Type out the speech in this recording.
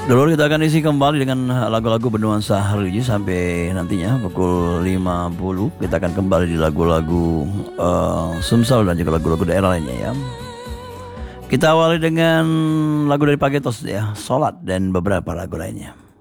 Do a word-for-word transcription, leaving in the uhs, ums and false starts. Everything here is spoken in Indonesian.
Dulu kita akan isi kembali dengan lagu-lagu bernuansa religi sampai nantinya pukul lima puluh. Kita akan kembali di lagu-lagu uh, Sumsel dan juga lagu-lagu daerah lainnya ya. Kita awali dengan lagu dari Pagetos ya, Sholat dan beberapa lagu lainnya.